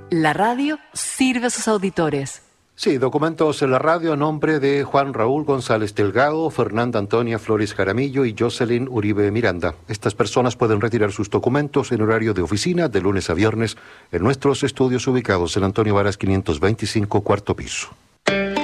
La radio sirve a sus auditores. Sí, documentos en la radio a nombre de Juan Raúl González Delgado, Fernanda Antonia Flores Jaramillo y Jocelyn Uribe Miranda. Estas personas pueden retirar sus documentos en horario de oficina de lunes a viernes en nuestros estudios ubicados en Antonio Varas 525, cuarto piso.